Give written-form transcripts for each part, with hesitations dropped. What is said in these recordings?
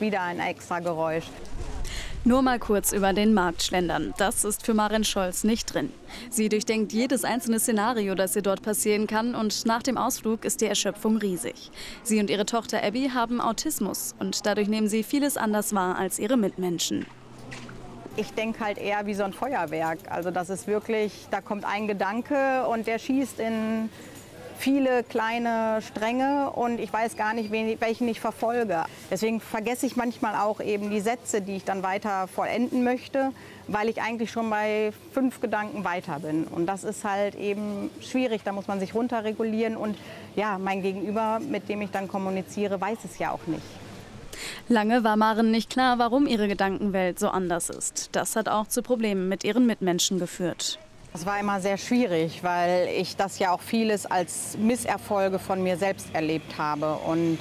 wieder ein extra Geräusch. Nur mal kurz über den Markt schlendern. Das ist für Maren Scholz nicht drin. Sie durchdenkt jedes einzelne Szenario, das ihr dort passieren kann, und nach dem Ausflug ist die Erschöpfung riesig. Sie und ihre Tochter Abby haben Autismus und dadurch nehmen sie vieles anders wahr als ihre Mitmenschen. Ich denke halt eher wie so ein Feuerwerk. Also das ist wirklich, da kommt ein Gedanke und der schießt in viele kleine Stränge und ich weiß gar nicht, welchen ich verfolge. Deswegen vergesse ich manchmal auch eben die Sätze, die ich dann weiter vollenden möchte, weil ich eigentlich schon bei 5 Gedanken weiter bin. Und das ist halt eben schwierig, da muss man sich runterregulieren und ja, mein Gegenüber, mit dem ich dann kommuniziere, weiß es ja auch nicht. Lange war Maren nicht klar, warum ihre Gedankenwelt so anders ist. Das hat auch zu Problemen mit ihren Mitmenschen geführt. Das war immer sehr schwierig, weil ich das ja auch vieles als Misserfolge von mir selbst erlebt habe. Und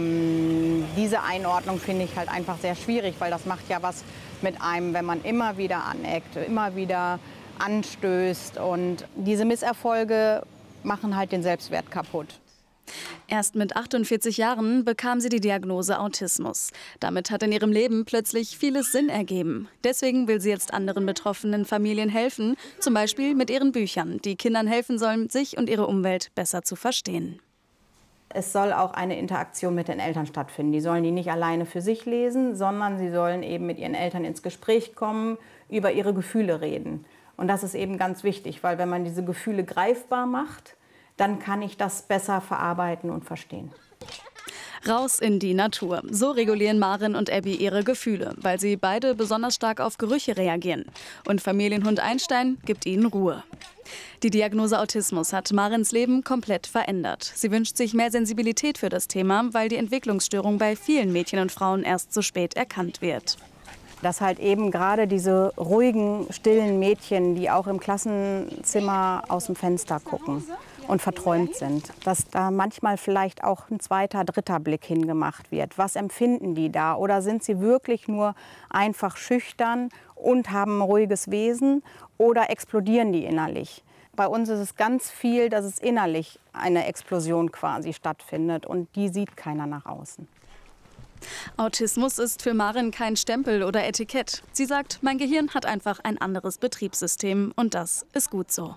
diese Einordnung finde ich halt einfach sehr schwierig, weil das macht ja was mit einem, wenn man immer wieder aneckt, immer wieder anstößt. Und diese Misserfolge machen halt den Selbstwert kaputt. Erst mit 48 Jahren bekam sie die Diagnose Autismus. Damit hat in ihrem Leben plötzlich vieles Sinn ergeben. Deswegen will sie jetzt anderen betroffenen Familien helfen, zum Beispiel mit ihren Büchern, die Kindern helfen sollen, sich und ihre Umwelt besser zu verstehen. Es soll auch eine Interaktion mit den Eltern stattfinden. Die sollen die nicht alleine für sich lesen, sondern sie sollen eben mit ihren Eltern ins Gespräch kommen, über ihre Gefühle reden. Und das ist eben ganz wichtig, weil wenn man diese Gefühle greifbar macht, dann kann ich das besser verarbeiten und verstehen. Raus in die Natur. So regulieren Maren und Abby ihre Gefühle, weil sie beide besonders stark auf Gerüche reagieren. Und Familienhund Einstein gibt ihnen Ruhe. Die Diagnose Autismus hat Marens Leben komplett verändert. Sie wünscht sich mehr Sensibilität für das Thema, weil die Entwicklungsstörung bei vielen Mädchen und Frauen erst so spät erkannt wird. Dass halt eben gerade diese ruhigen, stillen Mädchen, die auch im Klassenzimmer aus dem Fenster gucken und verträumt sind, dass da manchmal vielleicht auch ein zweiter, dritter Blick hingemacht wird. Was empfinden die da? Oder sind sie wirklich nur einfach schüchtern und haben ein ruhiges Wesen? Oder explodieren die innerlich? Bei uns ist es ganz viel, dass es innerlich eine Explosion quasi stattfindet und die sieht keiner nach außen. Autismus ist für Maren kein Stempel oder Etikett. Sie sagt, mein Gehirn hat einfach ein anderes Betriebssystem und das ist gut so.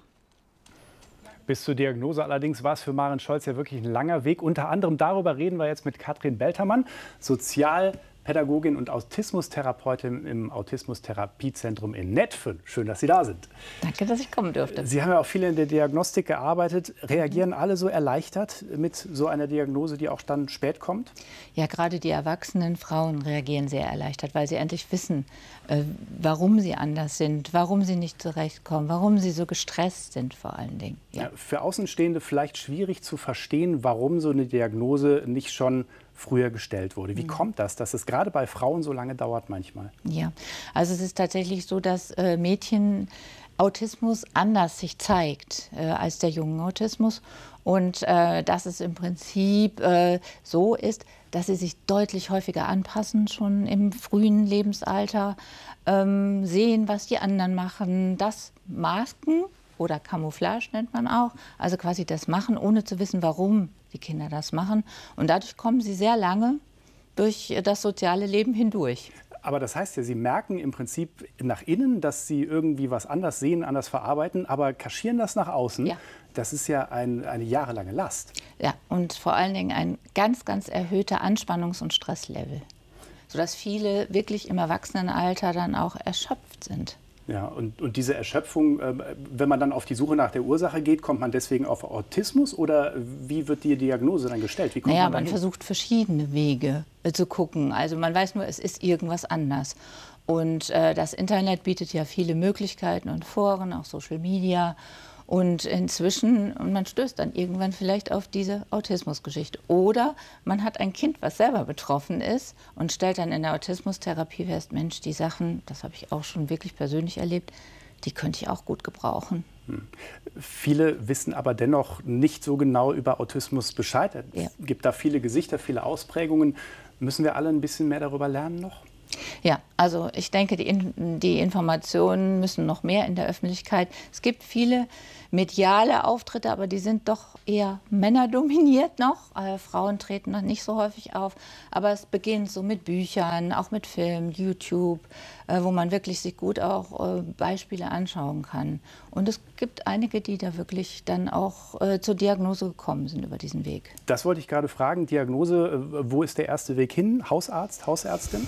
Bis zur Diagnose allerdings war es für Maren Scholz ja wirklich ein langer Weg. Unter anderem darüber reden wir jetzt mit Katrin Beltermann, Sozialpädagogin und Autismustherapeutin im Autismustherapiezentrum in Netphen. Schön, dass Sie da sind. Danke, dass ich kommen durfte. Sie haben ja auch viel in der Diagnostik gearbeitet. Reagieren alle so erleichtert mit so einer Diagnose, die auch dann spät kommt? Ja, gerade die erwachsenen Frauen reagieren sehr erleichtert, weil sie endlich wissen, warum sie anders sind, warum sie nicht zurechtkommen, warum sie so gestresst sind vor allen Dingen. Ja. Ja, für Außenstehende vielleicht schwierig zu verstehen, warum so eine Diagnose nicht schon früher gestellt wurde. Wie kommt das, dass es gerade bei Frauen so lange dauert manchmal? Ja, also es ist tatsächlich so, dass Mädchen Autismus anders sich zeigt als der jungen Autismus und dass es im Prinzip so ist, dass sie sich deutlich häufiger anpassen, schon im frühen Lebensalter, sehen, was die anderen machen, das Masken oder Camouflage nennt man auch, also quasi das Machen, ohne zu wissen, warum die Kinder das machen. Und dadurch kommen sie sehr lange durch das soziale Leben hindurch. Aber das heißt ja, Sie merken im Prinzip nach innen, dass Sie irgendwie was anders sehen, anders verarbeiten, aber kaschieren das nach außen. Ja. Das ist ja eine jahrelange Last. Ja, und vor allen Dingen ein ganz, ganz erhöhter Anspannungs- und Stresslevel, sodass viele wirklich im Erwachsenenalter dann auch erschöpft sind. Ja, und diese Erschöpfung, wenn man dann auf die Suche nach der Ursache geht, kommt man deswegen auf Autismus oder wie wird die Diagnose dann gestellt? Wie kommt Naja, man man versucht verschiedene Wege zu gucken. Also man weiß nur, es ist irgendwas anders. Und das Internet bietet ja viele Möglichkeiten und Foren, auch Social Media. Und inzwischen, und man stößt dann irgendwann vielleicht auf diese Autismusgeschichte. Oder man hat ein Kind, was selber betroffen ist und stellt dann in der Autismustherapie fest, Mensch, die Sachen, das habe ich auch schon wirklich persönlich erlebt, die könnte ich auch gut gebrauchen. Viele wissen aber dennoch nicht so genau über Autismus Bescheid. Es gibt da viele Gesichter, viele Ausprägungen. Müssen wir alle ein bisschen mehr darüber lernen noch? Ja, also ich denke, die Informationen müssen noch mehr in der Öffentlichkeit. Es gibt viele mediale Auftritte, aber die sind doch eher männerdominiert noch. Frauen treten noch nicht so häufig auf. Aber es beginnt so mit Büchern, auch mit Filmen, YouTube, wo man wirklich sich gut auch Beispiele anschauen kann. Und es gibt einige, die da wirklich dann auch zur Diagnose gekommen sind über diesen Weg. Das wollte ich gerade fragen. Diagnose, wo ist der erste Weg hin? Hausarzt, Hausärztin?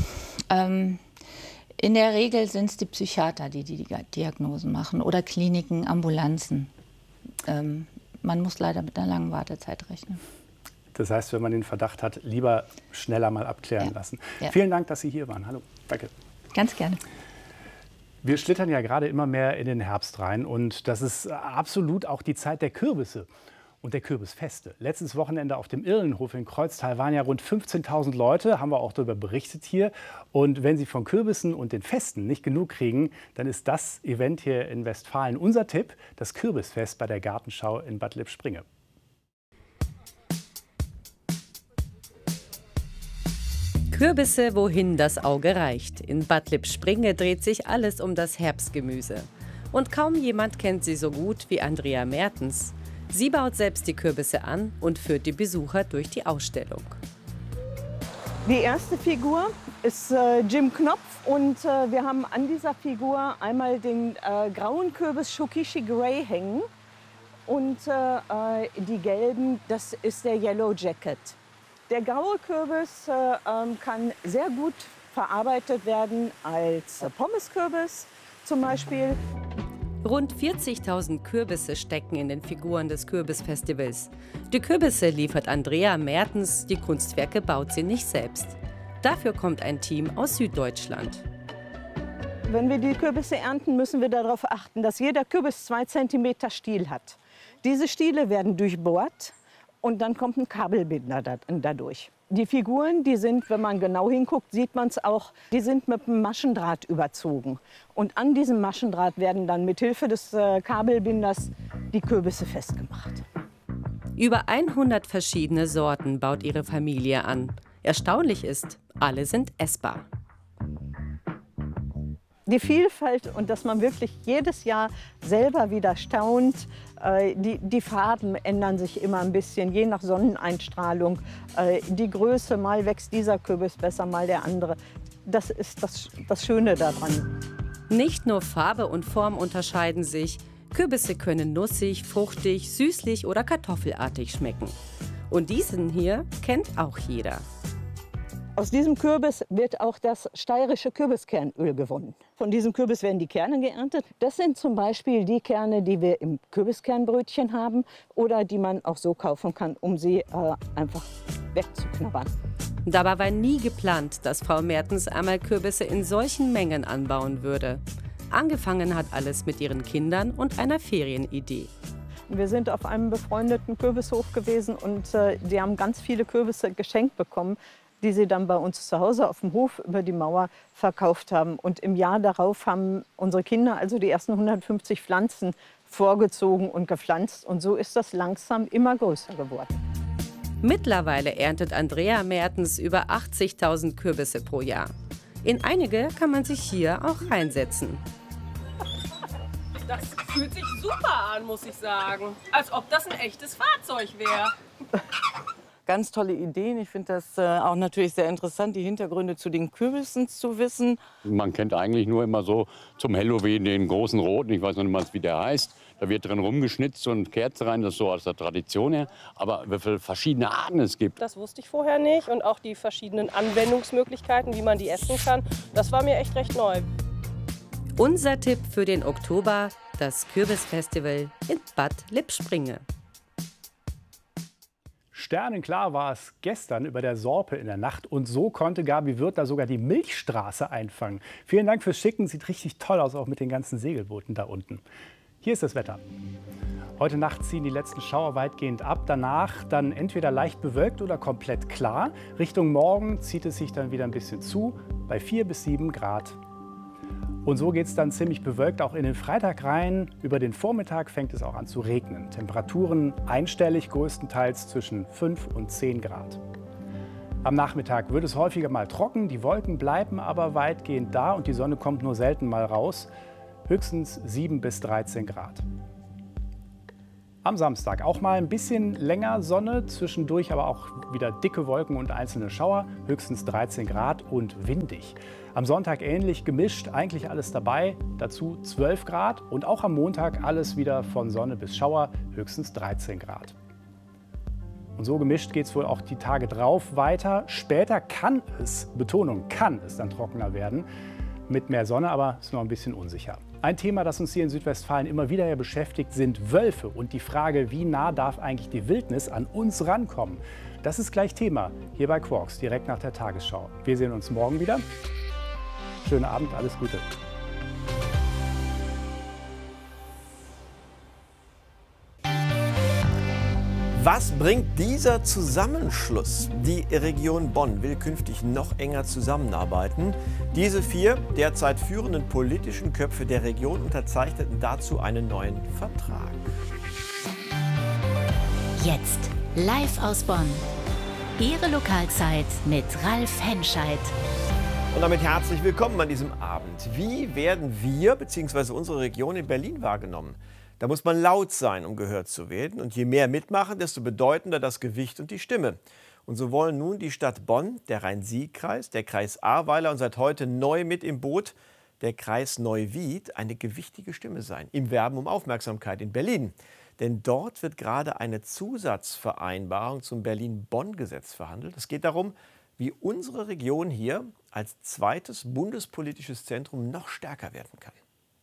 In der Regel sind es die Psychiater, die die Diagnosen machen oder Kliniken, Ambulanzen. Man muss leider mit einer langen Wartezeit rechnen. Das heißt, wenn man den Verdacht hat, lieber schneller mal abklären lassen. Ja. Vielen Dank, dass Sie hier waren. Hallo, danke. Ganz gerne. Wir schlittern ja gerade immer mehr in den Herbst rein und das ist absolut auch die Zeit der Kürbisse und der Kürbisfeste. Letztes Wochenende auf dem Irlenhof in Kreuztal waren ja rund 15.000 Leute, haben wir auch darüber berichtet hier. Und wenn Sie von Kürbissen und den Festen nicht genug kriegen, dann ist das Event hier in Westfalen unser Tipp, das Kürbisfest bei der Gartenschau in Bad Lippspringe. Kürbisse, wohin das Auge reicht. In Bad Lippspringe dreht sich alles um das Herbstgemüse. Und kaum jemand kennt sie so gut wie Andrea Mertens. Sie baut selbst die Kürbisse an und führt die Besucher durch die Ausstellung. Die erste Figur ist Jim Knopf und wir haben an dieser Figur einmal den grauen Kürbis Shokichi Grey hängen und die gelben, das ist der Yellow Jacket. Der graue Kürbis kann sehr gut verarbeitet werden als Pommeskürbis zum Beispiel. Rund 40.000 Kürbisse stecken in den Figuren des Kürbisfestivals. Die Kürbisse liefert Andrea Mertens, die Kunstwerke baut sie nicht selbst. Dafür kommt ein Team aus Süddeutschland. Wenn wir die Kürbisse ernten, müssen wir darauf achten, dass jeder Kürbis 2 cm Stiel hat. Diese Stiele werden durchbohrt und dann kommt ein Kabelbinder dadurch. Die Figuren, die sind, wenn man genau hinguckt, sieht man es auch, die sind mit einem Maschendraht überzogen. Und an diesem Maschendraht werden dann mit Hilfe des Kabelbinders die Kürbisse festgemacht. Über 100 verschiedene Sorten baut ihre Familie an. Erstaunlich ist, alle sind essbar. Die Vielfalt und dass man wirklich jedes Jahr selber wieder staunt. Die Farben ändern sich immer ein bisschen, je nach Sonneneinstrahlung. Die Größe, mal wächst dieser Kürbis besser, mal der andere. Das ist das Schöne daran. Nicht nur Farbe und Form unterscheiden sich. Kürbisse können nussig, fruchtig, süßlich oder kartoffelartig schmecken. Und diesen hier kennt auch jeder. Aus diesem Kürbis wird auch das steirische Kürbiskernöl gewonnen. Von diesem Kürbis werden die Kerne geerntet. Das sind zum Beispiel die Kerne, die wir im Kürbiskernbrötchen haben oder die man auch so kaufen kann, um sie einfach wegzuknabbern. Dabei war nie geplant, dass Frau Mertens einmal Kürbisse in solchen Mengen anbauen würde. Angefangen hat alles mit ihren Kindern und einer Ferienidee. Wir sind auf einem befreundeten Kürbishof gewesen und die haben ganz viele Kürbisse geschenkt bekommen, die sie dann bei uns zu Hause auf dem Hof über die Mauer verkauft haben. Und im Jahr darauf haben unsere Kinder also die ersten 150 Pflanzen vorgezogen und gepflanzt. Und so ist das langsam immer größer geworden. Mittlerweile erntet Andrea Mertens über 80.000 Kürbisse pro Jahr. In einige kann man sich hier auch reinsetzen. Das fühlt sich super an, muss ich sagen. Als ob das ein echtes Fahrzeug wäre. Ganz tolle Ideen. Ich finde das auch natürlich sehr interessant, die Hintergründe zu den Kürbissen zu wissen. Man kennt eigentlich nur immer so zum Halloween den großen roten, ich weiß noch nicht mal, wie der heißt. Da wird drin rumgeschnitzt und Kerze rein, das ist so aus der Tradition her. Aber wie viele verschiedene Arten es gibt. Das wusste ich vorher nicht. Und auch die verschiedenen Anwendungsmöglichkeiten, wie man die essen kann, das war mir echt recht neu. Unser Tipp für den Oktober, das Kürbisfestival in Bad Lippspringe. Sternenklar war es gestern über der Sorpe in der Nacht und so konnte Gabi Wirth da sogar die Milchstraße einfangen. Vielen Dank fürs Schicken, sieht richtig toll aus, auch mit den ganzen Segelbooten da unten. Hier ist das Wetter. Heute Nacht ziehen die letzten Schauer weitgehend ab, danach dann entweder leicht bewölkt oder komplett klar. Richtung Morgen zieht es sich dann wieder ein bisschen zu, bei 4 bis 7 Grad. Und so geht es dann ziemlich bewölkt auch in den Freitag rein. Über den Vormittag fängt es auch an zu regnen. Temperaturen einstellig, größtenteils zwischen 5 und 10 Grad. Am Nachmittag wird es häufiger mal trocken, die Wolken bleiben aber weitgehend da und die Sonne kommt nur selten mal raus. Höchstens 7 bis 13 Grad. Am Samstag auch mal ein bisschen länger Sonne, zwischendurch aber auch wieder dicke Wolken und einzelne Schauer, höchstens 13 Grad und windig. Am Sonntag ähnlich gemischt, eigentlich alles dabei, dazu 12 Grad und auch am Montag alles wieder von Sonne bis Schauer, höchstens 13 Grad. Und so gemischt geht es wohl auch die Tage drauf weiter. Später kann es, Betonung, kann es dann trockener werden mit mehr Sonne, aber ist noch ein bisschen unsicher. Ein Thema, das uns hier in Südwestfalen immer wieder beschäftigt, sind Wölfe und die Frage, wie nah darf eigentlich die Wildnis an uns rankommen. Das ist gleich Thema hier bei Quarks, direkt nach der Tagesschau. Wir sehen uns morgen wieder. Schönen Abend, alles Gute. Was bringt dieser Zusammenschluss? Die Region Bonn will künftig noch enger zusammenarbeiten. Diese 4 derzeit führenden politischen Köpfe der Region unterzeichneten dazu einen neuen Vertrag. Jetzt live aus Bonn. Ihre Lokalzeit mit Ralf Henscheid. Und damit herzlich willkommen an diesem Abend. Wie werden wir bzw. unsere Region in Berlin wahrgenommen? Da muss man laut sein, um gehört zu werden. Und je mehr mitmachen, desto bedeutender das Gewicht und die Stimme. Und so wollen nun die Stadt Bonn, der Rhein-Sieg-Kreis, der Kreis Ahrweiler und seit heute neu mit im Boot der Kreis Neuwied eine gewichtige Stimme sein. Im Werben um Aufmerksamkeit in Berlin. Denn dort wird gerade eine Zusatzvereinbarung zum Berlin-Bonn-Gesetz verhandelt. Es geht darum, wie unsere Region hier als zweites bundespolitisches Zentrum noch stärker werden kann.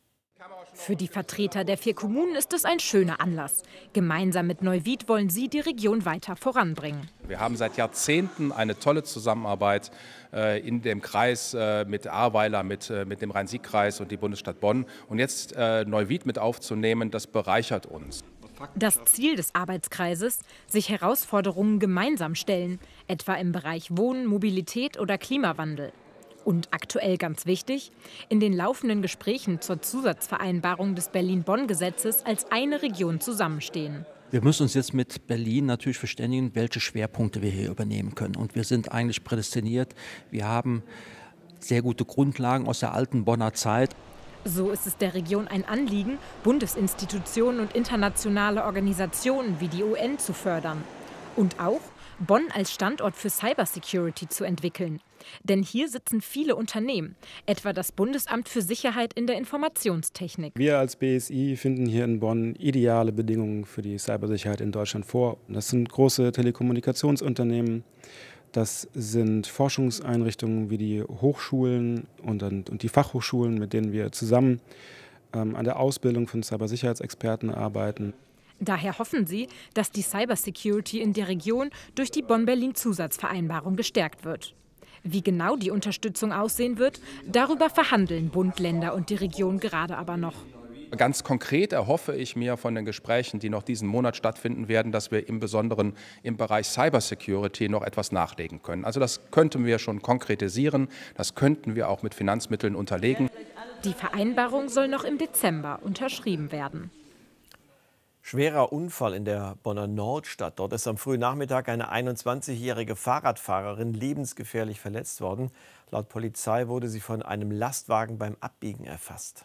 Für die Vertreter der 4 Kommunen ist es ein schöner Anlass. Gemeinsam mit Neuwied wollen sie die Region weiter voranbringen. Wir haben seit Jahrzehnten eine tolle Zusammenarbeit in dem Kreis mit Ahrweiler, mit dem Rhein-Sieg-Kreis und die Bundesstadt Bonn. Und jetzt Neuwied mit aufzunehmen, das bereichert uns. Das Ziel des Arbeitskreises, sich Herausforderungen gemeinsam stellen, etwa im Bereich Wohnen, Mobilität oder Klimawandel. Und aktuell ganz wichtig, in den laufenden Gesprächen zur Zusatzvereinbarung des Berlin-Bonn-Gesetzes als eine Region zusammenstehen. Wir müssen uns jetzt mit Berlin natürlich verständigen, welche Schwerpunkte wir hier übernehmen können. Und wir sind eigentlich prädestiniert. Wir haben sehr gute Grundlagen aus der alten Bonner Zeit. So ist es der Region ein Anliegen, Bundesinstitutionen und internationale Organisationen wie die UN zu fördern. Und auch Bonn als Standort für Cybersecurity zu entwickeln. Denn hier sitzen viele Unternehmen, etwa das Bundesamt für Sicherheit in der Informationstechnik. Wir als BSI finden hier in Bonn ideale Bedingungen für die Cybersicherheit in Deutschland vor. Das sind große Telekommunikationsunternehmen, das sind Forschungseinrichtungen wie die Hochschulen und die Fachhochschulen, mit denen wir zusammen an der Ausbildung von Cybersicherheitsexperten arbeiten. Daher hoffen sie, dass die Cybersecurity in der Region durch die Bonn-Berlin-Zusatzvereinbarung gestärkt wird. Wie genau die Unterstützung aussehen wird, darüber verhandeln Bund, Länder und die Region gerade aber noch. Ganz konkret erhoffe ich mir von den Gesprächen, die noch diesen Monat stattfinden werden, dass wir im Besonderen im Bereich Cybersecurity noch etwas nachlegen können. Also das könnten wir schon konkretisieren, das könnten wir auch mit Finanzmitteln unterlegen. Die Vereinbarung soll noch im Dezember unterschrieben werden. Schwerer Unfall in der Bonner Nordstadt. Dort ist am frühen Nachmittag eine 21-jährige Fahrradfahrerin lebensgefährlich verletzt worden. Laut Polizei wurde sie von einem Lastwagen beim Abbiegen erfasst.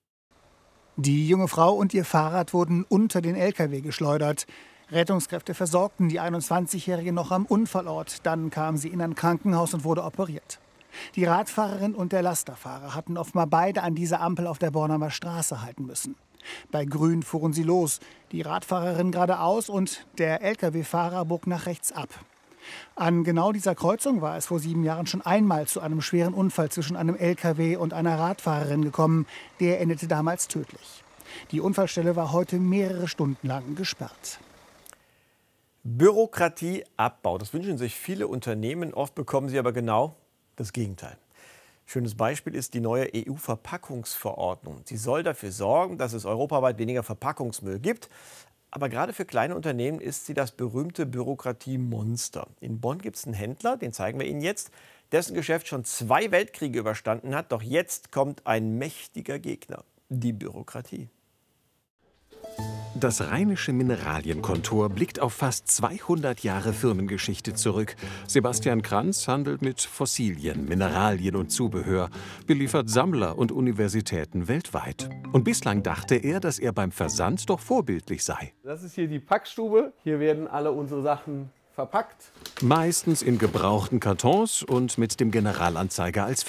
Die junge Frau und ihr Fahrrad wurden unter den LKW geschleudert. Rettungskräfte versorgten die 21-Jährige noch am Unfallort. Dann kam sie in ein Krankenhaus und wurde operiert. Die Radfahrerin und der Lasterfahrer hatten offenbar beide an dieser Ampel auf der Bornheimer Straße halten müssen. Bei Grün fuhren sie los, die Radfahrerin geradeaus und der Lkw-Fahrer bog nach rechts ab. An genau dieser Kreuzung war es vor 7 Jahren schon einmal zu einem schweren Unfall zwischen einem Lkw und einer Radfahrerin gekommen. Der endete damals tödlich. Die Unfallstelle war heute mehrere Stunden lang gesperrt. Bürokratieabbau, das wünschen sich viele Unternehmen. Oft bekommen sie aber genau das Gegenteil. Schönes Beispiel ist die neue EU-Verpackungsverordnung. Sie soll dafür sorgen, dass es europaweit weniger Verpackungsmüll gibt. Aber gerade für kleine Unternehmen ist sie das berühmte Bürokratiemonster. In Bonn gibt es einen Händler, den zeigen wir Ihnen jetzt, dessen Geschäft schon 2 Weltkriege überstanden hat. Doch jetzt kommt ein mächtiger Gegner, die Bürokratie. Das Rheinische Mineralienkontor blickt auf fast 200 Jahre Firmengeschichte zurück. Sebastian Kranz handelt mit Fossilien, Mineralien und Zubehör, beliefert Sammler und Universitäten weltweit. Und bislang dachte er, dass er beim Versand doch vorbildlich sei. Das ist hier die Packstube. Hier werden alle unsere Sachen verpackt. Meistens in gebrauchten Kartons und mit dem Generalanzeiger als